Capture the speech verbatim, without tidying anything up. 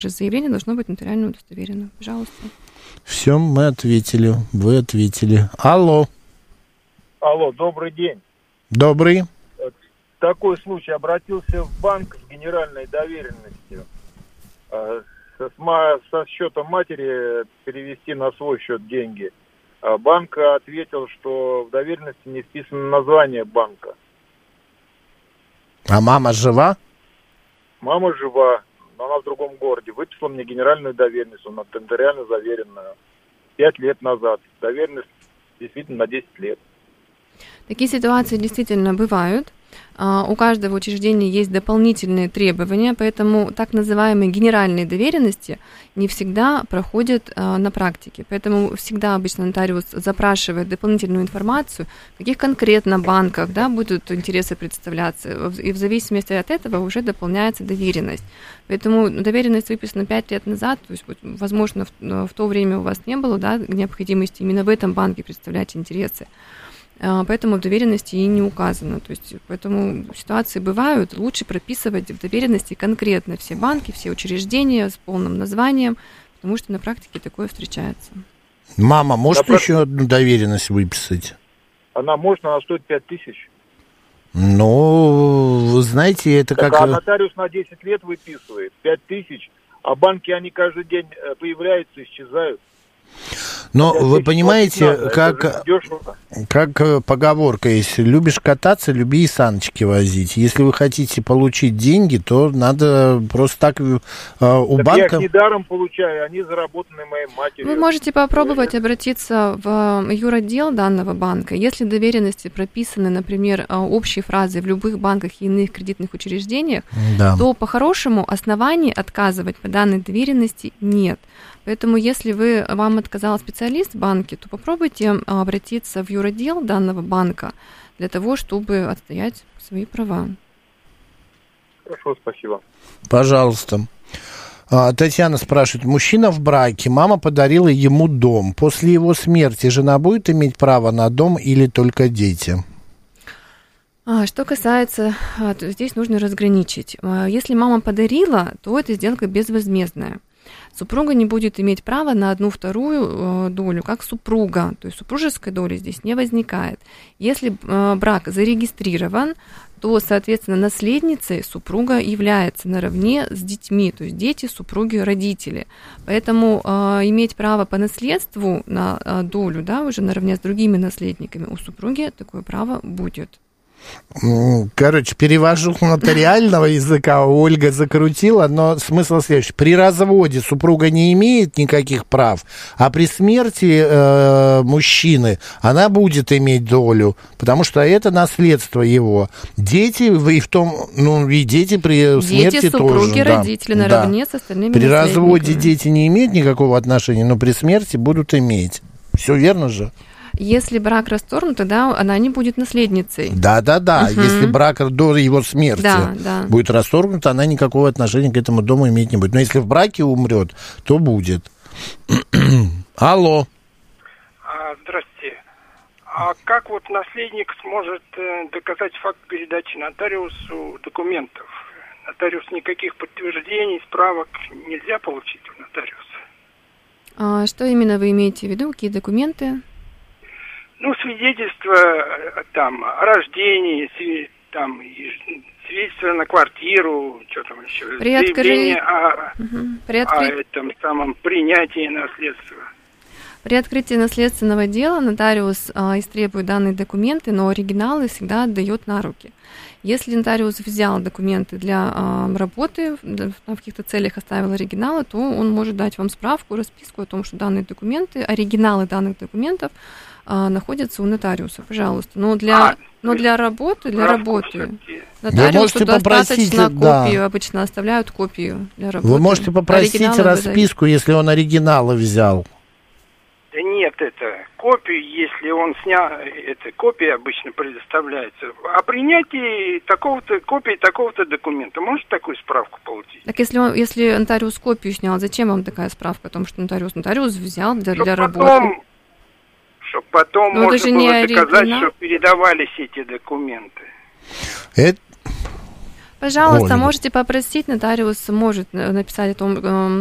заявление должно быть нотариально удостоверено. Пожалуйста. Все, мы ответили. Вы ответили. Алло. Алло, добрый день. Добрый. Такой случай. Обратился в банк с генеральной доверенностью. Со, со счета матери перевести на свой счет деньги. Банк ответил, что в доверенности не вписано название банка. А мама жива? Мама жива, но она в другом городе. Выписала мне генеральную доверенность, она нотариально заверенная. Пять лет назад. Доверенность действительно на десять лет. Такие ситуации действительно бывают. У каждого учреждения есть дополнительные требования, поэтому так называемые генеральные доверенности не всегда проходят на практике. Поэтому всегда обычно нотариус запрашивает дополнительную информацию, в каких конкретно банках, да, будут интересы представляться, и в зависимости от этого уже дополняется доверенность. Поэтому доверенность выписана пять лет назад, то есть, возможно, в, в то время у вас не было, да, необходимости именно в этом банке представлять интересы. Поэтому в доверенности и не указано. То есть, поэтому ситуации бывают. Лучше прописывать в доверенности конкретно все банки, все учреждения с полным названием, потому что на практике такое встречается. Мама может да, еще одну доверенность выписать? Она может, она стоит пять тысяч. Ну, вы знаете, это так, как... А нотариус на десять лет выписывает пять тысяч, а банки, они каждый день появляются, исчезают. Но Я вы понимаете, надо, как, как поговорка есть, любишь кататься, люби и саночки возить. Если вы хотите получить деньги, то надо просто так э, у так банка... я их недаром получаю, они заработаны моей матерью. Вы можете попробовать обратиться в юротдел данного банка. Если доверенности прописаны, например, общей фразой в любых банках и иных кредитных учреждениях, да. то по-хорошему оснований отказывать по данной доверенности нет. Поэтому, если вы, вам отказал специалист в банке, то попробуйте обратиться в юротдел данного банка для того, чтобы отстоять свои права. Хорошо, спасибо. Пожалуйста. Татьяна спрашивает, мужчина в браке, мама подарила ему дом. После его смерти жена будет иметь право на дом или только дети? Что касается, здесь нужно разграничить. Если мама подарила, то эта сделка безвозмездная. Супруга не будет иметь права на одну вторую долю, как супруга, то есть супружеской доли здесь не возникает. Если брак зарегистрирован, то, соответственно, наследницей супруга является наравне с детьми, то есть дети, супруги, родители. Поэтому э, иметь право по наследству на э, долю, да, уже наравне с другими наследниками, у супруги такое право будет. Короче, перевожу с нотариального языка, Ольга закрутила, но смысл следующий. При разводе супруга не имеет никаких прав, а при смерти э, мужчины она будет иметь долю, потому что это наследство его. Дети, и в том, ну, и дети при дети, смерти супруги, тоже. Дети, родители, да, наравне да. с остальными При наследниками. разводе дети не имеют никакого отношения, но при смерти будут иметь. Все верно же? Если брак расторгнут, тогда она не будет наследницей. Да-да-да, угу. Если брак до его смерти да, да. будет расторгнут, она никакого отношения к этому дому иметь не будет. Но если в браке умрет, то будет. Алло. А, здравствуйте. А как вот наследник сможет доказать факт передачи нотариусу документов? Нотариус никаких подтверждений, справок нельзя получить у нотариуса. А что именно вы имеете в виду? Какие документы? Ну, свидетельство там о рождении, там, свидетельство на квартиру, что там еще, При заявление откры... о, угу. При откры... о этом самом принятии наследства. При открытии наследственного дела нотариус а, истребует данные документы, но оригиналы всегда отдает на руки. Если нотариус взял документы для а, работы, в, в каких-то целях оставил оригиналы, то он может дать вам справку, расписку о том, что данные документы, оригиналы данных документов а, находятся у нотариуса, пожалуйста. Но для, а, но для работы, для работы нотариусу достаточно копию, да. Обычно оставляют копию для работы. Вы можете попросить расписку, если он оригиналы взял. Да нет, это копию, если он снял, это копия обычно предоставляется. О принятии такого-то, копии такого-то документа, может такую справку получить? Так если, он, если нотариус копию снял, зачем вам такая справка о том, что нотариус, нотариус взял для, чтоб для потом, работы? Чтобы потом Но можно было доказать, оригинал. что передавались эти документы. Это... Пожалуйста, Ольга. можете попросить, нотариус может написать о том,